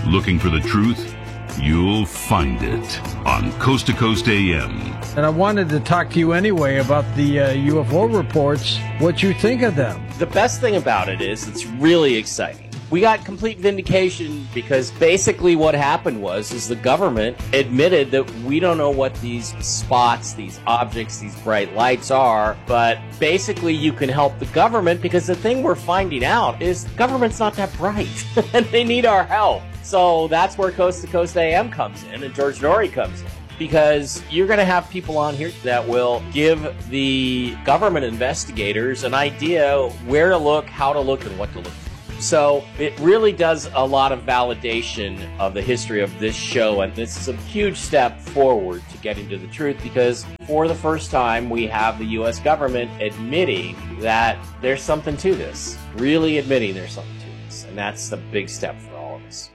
Looking for the truth? You'll find it on Coast to Coast AM. And I wanted to talk to you anyway about the UFO reports, what you think of them. The best thing about it is it's really exciting. We got complete vindication because basically what happened is the government admitted that we don't know what these spots, these objects, these bright lights are, but basically you can help the government because the thing we're finding out is the government's not that bright and they need our help. So that's where Coast to Coast AM comes in and George Noory comes in. Because you're going to have people on here that will give the government investigators an idea where to look, how to look, and what to look for. So it really does a lot of validation of the history of this show, and this is a huge step forward to getting to the truth because for the first time we have the U.S. government admitting that there's something to this, really admitting there's something to this, and that's the big step for all of us.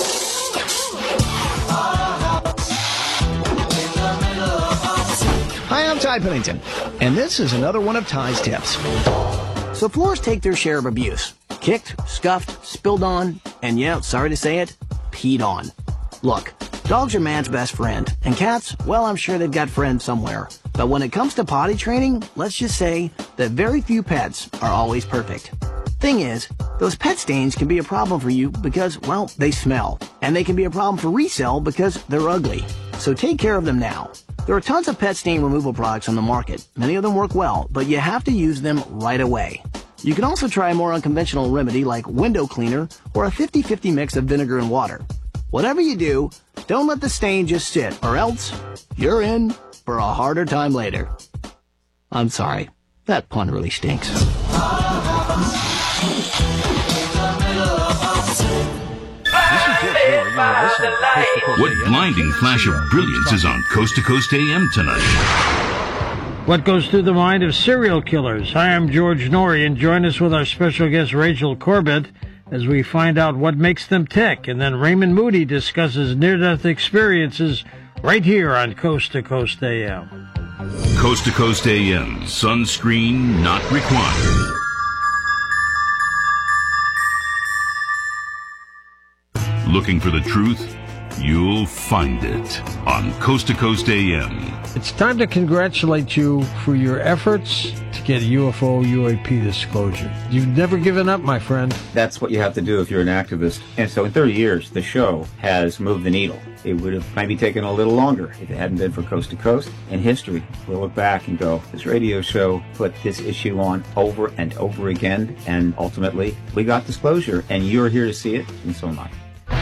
Hi, I'm Ty Pennington, and this is another one of Ty's tips. So floors take their share of abuse. Kicked, scuffed, spilled on, and yeah, sorry to say it, peed on. Look, dogs are man's best friend, and cats, well, I'm sure they've got friends somewhere. But when it comes to potty training, let's just say that very few pets are always perfect. Thing is, those pet stains can be a problem for you because, well, they smell. And they can be a problem for resale because they're ugly. So take care of them now. There are tons of pet stain removal products on the market. Many of them work well, but you have to use them right away. You can also try a more unconventional remedy like window cleaner or a 50-50 mix of vinegar and water. Whatever you do, don't let the stain just sit, or else you're in for a harder time later. I'm sorry, that pun really stinks. What blinding flash of brilliance is on Coast to Coast AM tonight? What goes through the mind of serial killers? Hi, I'm George Noory, and join us with our special guest Rachel Corbett as we find out what makes them tick. And then Raymond Moody discusses near-death experiences right here on Coast to Coast AM. Coast to Coast AM, sunscreen not required. Looking for the truth? You'll find it on Coast to Coast AM. It's time to congratulate you for your efforts to get UFO UAP disclosure. You've never given up, my friend. That's what you have to do if you're an activist. And so in 30 years, the show has moved the needle. It would have maybe taken a little longer if it hadn't been for Coast to Coast. In history, we'll look back and go, this radio show put this issue on over and over again, and ultimately, we got disclosure, and you're here to see it, and so am I.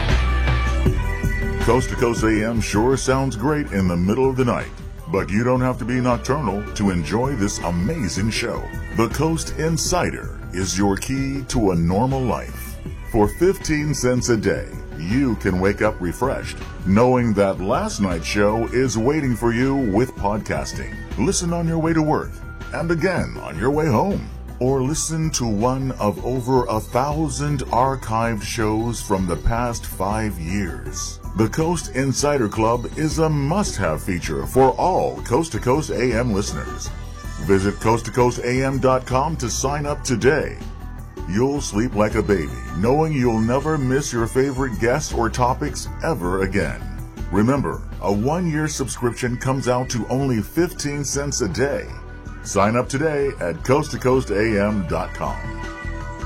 Coast to Coast AM sure sounds great in the middle of the night, but you don't have to be nocturnal to enjoy this amazing show. The Coast Insider is your key to a normal life. For 15 cents a day, you can wake up refreshed, knowing that last night's show is waiting for you with podcasting. Listen on your way to work, and again on your way home. Or listen to one of over 1,000 archived shows from the past 5 years. The Coast Insider Club is a must-have feature for all Coast to Coast AM listeners. Visit coasttocoastam.com to sign up today. You'll sleep like a baby, knowing you'll never miss your favorite guests or topics ever again. Remember, a 1-year subscription comes out to only 15 cents a day. Sign up today at coasttocoastam.com.